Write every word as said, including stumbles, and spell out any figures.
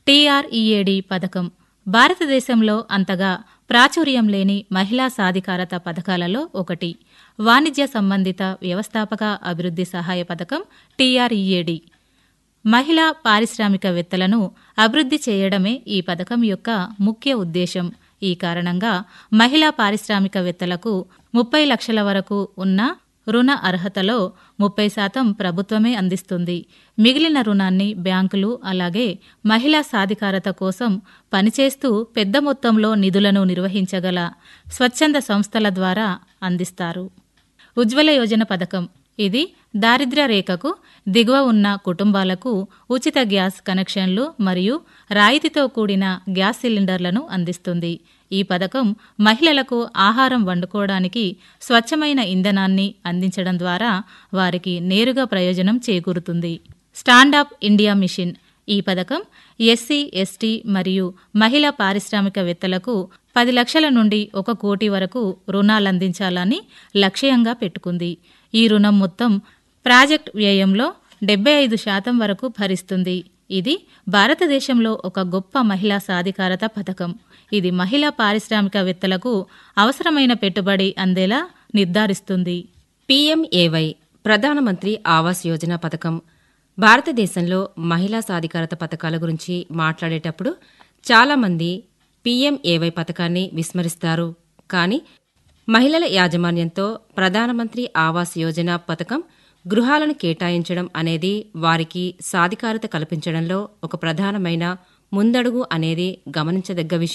టీఆర్ఈఏడీ పథకం భారతదేశంలో అంతగా ప్రాచుర్యం లేని మహిళా సాధికారత పథకాలలో ఒకటి. వాణిజ్య సంబంధిత వ్యవస్థాపక అభివృద్ధి సహాయ పథకం టీఆర్ఈఏడీ. మహిళా పారిశ్రామికవేత్తలను అభివృద్ధి చేయడమే ఈ పథకం యొక్క ముఖ్య ఉద్దేశం. ఈ కారణంగా మహిళా పారిశ్రామికవేత్తలకు ముప్పై లక్షల వరకు ఉన్న రుణ అర్హతలో ముప్పై శాతం ప్రభుత్వమే అందిస్తుంది. మిగిలిన రుణాన్ని బ్యాంకులు అలాగే మహిళా సాధికారత కోసం పనిచేస్తూ పెద్ద మొత్తంలో నిధులను నిర్వహించగల స్వచ్ఛంద సంస్థల ద్వారా అందిస్తారు. ఉజ్వల యోజన పథకం ఇది దారిద్ర్య రేఖకు దిగువ ఉన్న కుటుంబాలకు ఉచిత గ్యాస్ కనెక్షన్లు మరియు రాయితీతో కూడిన గ్యాస్ సిలిండర్లను అందిస్తుంది. ఈ పథకం మహిళలకు ఆహారం వండుకోవడానికి స్వచ్ఛమైన ఇంధనాన్ని అందించడం ద్వారా వారికి నేరుగా ప్రయోజనం చేకూరుతుంది. స్టాండప్ ఇండియా మిషన్ ఈ పథకం ఎస్సీ, ఎస్టీ మరియు మహిళా పారిశ్రామికవేత్తలకు పది లక్షల నుండి ఒక కోటి వరకు రుణాలందించాలని లక్ష్యంగా పెట్టుకుంది. ఈ రుణం మొత్తం ప్రాజెక్ట్ వ్యయంలో డెబ్బై ఐదు శాతం వరకు భరిస్తుంది. ఇది భారతదేశంలో ఒక గొప్ప మహిళా సాధికారత పథకం. ఇది మహిళా పారిశ్రామికవేత్తలకు అవసరమైన పెట్టుబడి అందేలా నిర్ధారిస్తుంది. పీఎంఏవై ప్రధానమంత్రి ఆవాస్ యోజన పథకం భారతదేశంలో మహిళా సాధికారత పథకాల గురించి మాట్లాడేటప్పుడు చాలామంది పీఎంఏవై పథకాన్ని విస్మరిస్తారు. కానీ మహిళల యాజమాన్యంతో ప్రధానమంత్రి ఆవాస్ యోజన పథకం గృహాలను కేటాయించడం అనేది వారికి సాధికారత కల్పించడంలో ఒక ప్రధానమైన ముందడుగు అనేది గమనించదగ్గ విషయం.